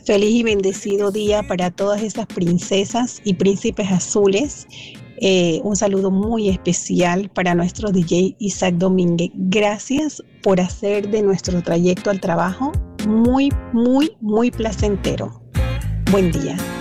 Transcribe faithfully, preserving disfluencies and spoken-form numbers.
Feliz y bendecido día para todas esas princesas y príncipes azules. Eh, un saludo muy especial para nuestro D J Isaac Domínguez. Gracias por hacer de nuestro trayecto al trabajo muy, muy, muy placentero. Buen día.